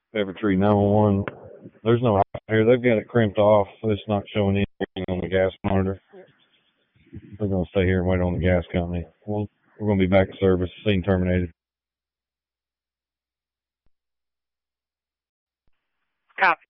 Evertree 911. There's no house here. They've got it crimped off. It's not showing anything on the gas monitor. We're going to stay here and wait on the gas company. We're going to be back in service. Scene terminated. Copy.